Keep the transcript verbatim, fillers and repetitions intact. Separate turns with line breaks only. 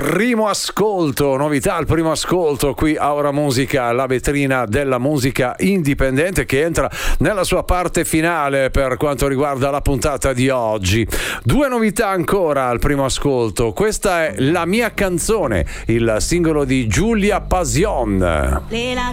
primo ascolto, novità al primo ascolto qui a Ora Musica, la vetrina della musica indipendente che entra nella sua parte finale per quanto riguarda la puntata di oggi. Due novità ancora al primo ascolto. Questa è La mia canzone, il singolo di Giulia Pasion.